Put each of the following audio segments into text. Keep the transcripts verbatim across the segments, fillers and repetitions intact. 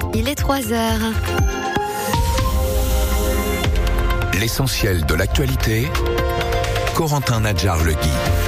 Il est trois heures. L'essentiel de l'actualité, Corentin Nadjar-Legui.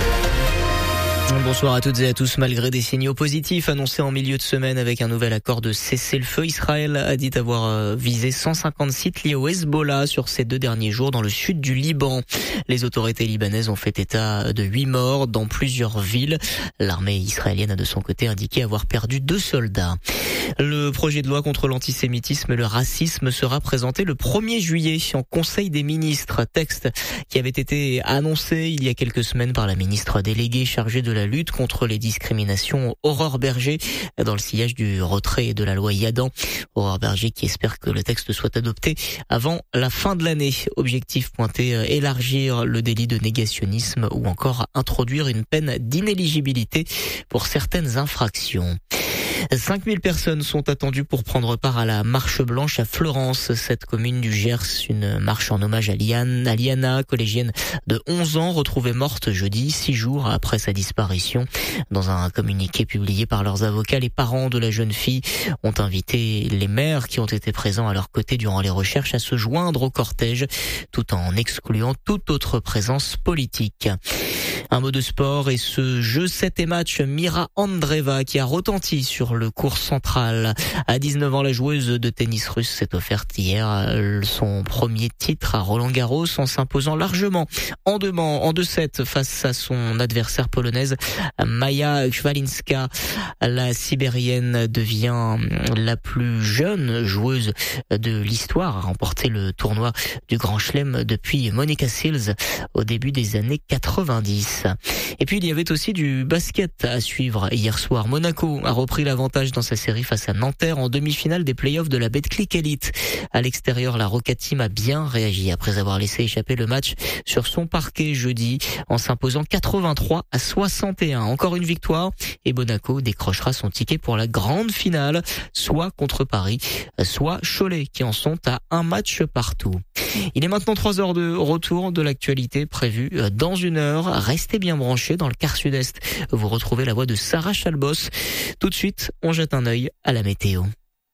Bonsoir à toutes et à tous. Malgré des signaux positifs annoncés en milieu de semaine avec un nouvel accord de cessez-le-feu, Israël a dit avoir visé cent cinquante sites liés au Hezbollah sur ces deux derniers jours dans le sud du Liban. Les autorités libanaises ont fait état de huit morts dans plusieurs villes. L'armée israélienne a de son côté indiqué avoir perdu deux soldats. Le projet de loi contre l'antisémitisme et le racisme sera présenté le premier juillet en Conseil des ministres. Texte qui avait été annoncé il y a quelques semaines par la ministre déléguée chargée de la lutte contre les discriminations, Aurore Berger, dans le sillage du retrait de la loi Yadan. Aurore Berger qui espère que le texte soit adopté avant la fin de l'année. Objectif pointé, élargir le délit de négationnisme ou encore introduire une peine d'inéligibilité pour certaines infractions. cinq mille personnes sont attendues pour prendre part à la marche blanche à Florence, cette commune du Gers. Une marche en hommage à Liane, à Liana, collégienne de onze ans, retrouvée morte jeudi, six jours après sa disparition. Dans un communiqué publié par leurs avocats, les parents de la jeune fille ont invité les maires qui ont été présents à leur côté durant les recherches à se joindre au cortège, tout en excluant toute autre présence politique. Un mot de sport et ce jeu sept et match Mira Andreeva qui a retenti sur le court central. À dix-neuf ans, la joueuse de tennis russe s'est offerte hier son premier titre à Roland-Garros en s'imposant largement en deux en deux sept face à son adversaire polonaise Maja Szwalinska. La Sibérienne devient la plus jeune joueuse de l'histoire à remporter le tournoi du Grand Chelem depuis Monica Seles au début des années quatre-vingt-dix. Et puis il y avait aussi du basket à suivre hier soir. Monaco a repris l'avantage dans sa série face à Nanterre en demi-finale des playoffs de la Betclic Elite. À l'extérieur, la Rocket Team a bien réagi après avoir laissé échapper le match sur son parquet jeudi en s'imposant quatre-vingt-trois à soixante et un. Encore une victoire et Monaco décrochera son ticket pour la grande finale, soit contre Paris, soit Cholet qui en sont à un match partout. Il est maintenant trois heures de retour de l'actualité prévue dans une heure. Restez bien branchés dans le quart sud-est. Vous retrouvez la voix de Sarah Chalbos. Tout de suite, on jette un œil à la météo.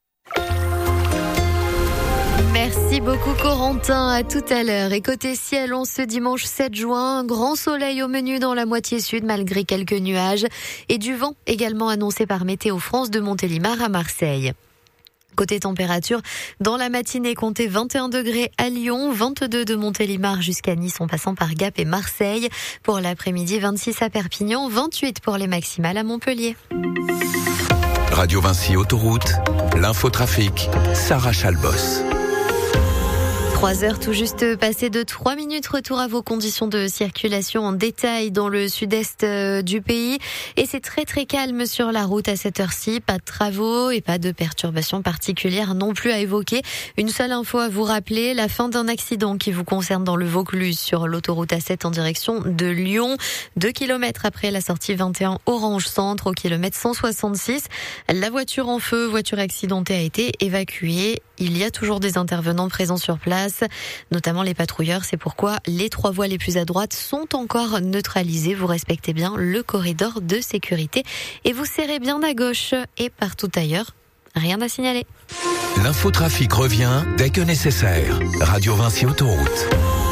Merci beaucoup Corentin, à tout à l'heure. Et côté ciel, on ce dimanche sept juin, grand soleil au menu dans la moitié sud malgré quelques nuages et du vent également annoncé par Météo France de Montélimar à Marseille. Côté température, dans la matinée, comptez vingt et un degrés à Lyon, vingt-deux de Montélimar jusqu'à Nice en passant par Gap et Marseille. Pour l'après-midi, vingt-six à Perpignan, vingt-huit pour les maximales à Montpellier. Radio Vinci Autoroute, l'infotrafic, Sarah Chalbos. trois heures tout juste passées de trois minutes. Retour à vos conditions de circulation en détail dans le sud-est du pays. Et c'est très très calme sur la route à cette heure-ci. Pas de travaux et pas de perturbations particulières non plus à évoquer. Une seule info à vous rappeler, la fin d'un accident qui vous concerne dans le Vaucluse sur l'autoroute A sept en direction de Lyon. Deux kilomètres après la sortie vingt et un Orange Centre au kilomètre cent soixante-six. La voiture en feu, voiture accidentée a été évacuée. Il y a toujours des intervenants présents sur place, notamment les patrouilleurs. C'est pourquoi les trois voies les plus à droite sont encore neutralisées. Vous respectez bien le corridor de sécurité et vous serrez bien à gauche. Et partout ailleurs, rien à signaler. L'infotrafic revient dès que nécessaire. Radio Vinci Autoroute.